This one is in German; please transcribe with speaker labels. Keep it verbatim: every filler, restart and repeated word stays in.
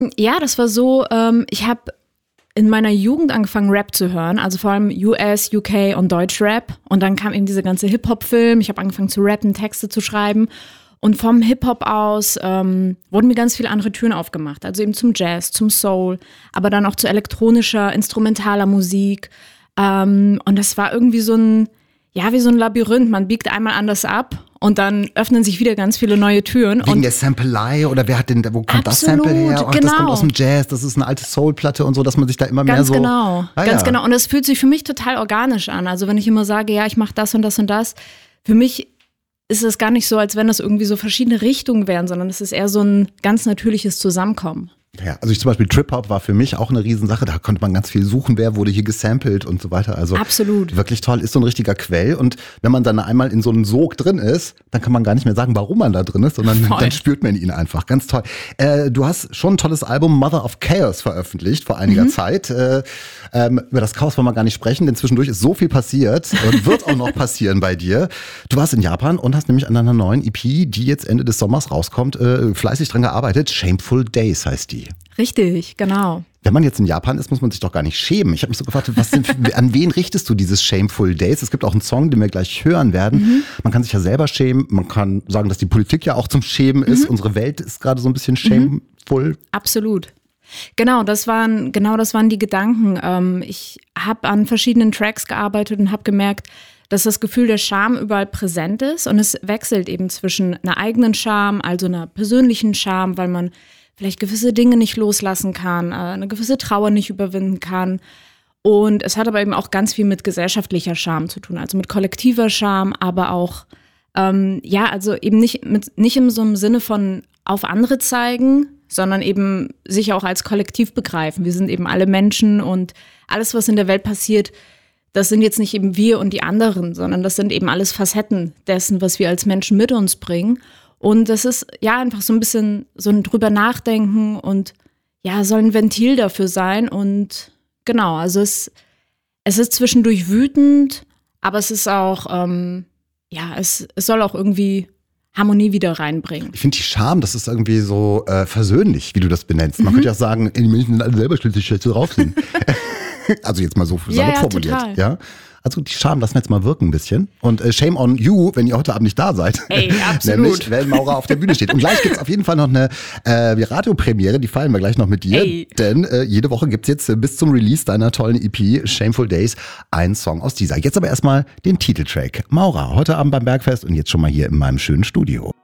Speaker 1: Ja, das war so, ähm, ich habe in meiner Jugend angefangen, Rap zu hören, also vor allem U S, U K und Deutschrap. Und dann kam eben dieser ganze Hip-Hop-Film. Ich habe angefangen zu rappen, Texte zu schreiben. Und vom Hip-Hop aus ähm, wurden mir ganz viele andere Türen aufgemacht. Also eben zum Jazz, zum Soul, aber dann auch zu elektronischer, instrumentaler Musik. Ähm, und das war irgendwie so ein, ja, wie so ein Labyrinth. Man biegt einmal anders ab und dann öffnen sich wieder ganz viele neue Türen.
Speaker 2: Wegen
Speaker 1: und
Speaker 2: der Samplerei oder wer hat denn, wo kommt
Speaker 1: absolut,
Speaker 2: das Sample her? Oh,
Speaker 1: genau.
Speaker 2: Das kommt aus dem Jazz, das ist eine alte Soul-Platte und so, dass man sich da immer
Speaker 1: Ganz
Speaker 2: mehr so...
Speaker 1: genau,
Speaker 2: ah,
Speaker 1: ganz
Speaker 2: ja.
Speaker 1: genau. Und es fühlt sich für mich total organisch an. Also wenn ich immer sage, ja, ich mache das und das und das, für mich ist es gar nicht so, als wenn das irgendwie so verschiedene Richtungen wären, sondern es ist eher so ein ganz natürliches Zusammenkommen.
Speaker 2: Ja, also ich zum Beispiel Trip-Hop war für mich auch eine Riesensache. Da konnte man ganz viel suchen, wer wurde hier gesampelt und so weiter. Also
Speaker 1: absolut.
Speaker 2: Wirklich toll, ist so ein richtiger Quell. Und wenn man dann einmal in so einem Sog drin ist, dann kann man gar nicht mehr sagen, warum man da drin ist, sondern
Speaker 1: Voll.
Speaker 2: dann spürt man ihn einfach. Ganz toll. Äh, du hast schon ein tolles Album Mother of Chaos veröffentlicht vor einiger mhm. Zeit. Äh, ähm, über das Chaos wollen wir gar nicht sprechen, denn zwischendurch ist so viel passiert und wird auch noch passieren bei dir. Du warst in Japan und hast nämlich an einer neuen E P, die jetzt Ende des Sommers rauskommt, äh, fleißig dran gearbeitet. Shameful Days heißt die.
Speaker 1: Richtig, genau.
Speaker 2: Wenn man jetzt in Japan ist, muss man sich doch gar nicht schämen. Ich habe mich so gefragt, was denn, an wen richtest du dieses Shameful Days? Es gibt auch einen Song, den wir gleich hören werden. Mhm. Man kann sich ja selber schämen. Man kann sagen, dass die Politik ja auch zum Schämen ist. Mhm. Unsere Welt ist gerade so ein bisschen shameful.
Speaker 1: Mhm. Absolut. Genau, das waren, genau das waren die Gedanken. Ähm, ich habe an verschiedenen Tracks gearbeitet und habe gemerkt, dass das Gefühl der Scham überall präsent ist. Und es wechselt eben zwischen einer eigenen Scham, also einer persönlichen Scham, weil man vielleicht gewisse Dinge nicht loslassen kann, eine gewisse Trauer nicht überwinden kann. Und es hat aber eben auch ganz viel mit gesellschaftlicher Scham zu tun, also mit kollektiver Scham, aber auch, ähm, ja, also eben nicht, mit, nicht in so einem Sinne von auf andere zeigen, sondern eben sich auch als Kollektiv begreifen. Wir sind eben alle Menschen und alles, was in der Welt passiert, das sind jetzt nicht eben wir und die anderen, sondern das sind eben alles Facetten dessen, was wir als Menschen mit uns bringen. Und das ist ja einfach so ein bisschen so ein drüber nachdenken und ja, soll ein Ventil dafür sein. Und genau, also es, es ist zwischendurch wütend, aber es ist auch, ähm, ja, es, es soll auch irgendwie Harmonie wieder reinbringen.
Speaker 2: Ich finde die Scham, das ist irgendwie so äh, versöhnlich, wie du das benennst. Man mhm. könnte ja auch sagen, die Menschen sind alle selber schließlich schlecht drauf sind. Also jetzt mal so salopp
Speaker 1: ja, ja,
Speaker 2: formuliert.
Speaker 1: Total.
Speaker 2: Ja. Also die Scham lassen wir jetzt mal wirken ein bisschen. Und äh, shame on you, wenn ihr heute Abend nicht da seid.
Speaker 1: Ey, absolut.
Speaker 2: Nämlich, wenn Maura auf der Bühne steht. Und gleich gibt's auf jeden Fall noch eine äh, Radiopremiere, die feiern wir gleich noch mit dir.
Speaker 1: Ey.
Speaker 2: Denn äh, jede Woche gibt's jetzt äh, bis zum Release deiner tollen E P Shameful Days einen Song aus dieser. Jetzt aber erstmal den Titeltrack. Maura, heute Abend beim Bergfest und jetzt schon mal hier in meinem schönen Studio.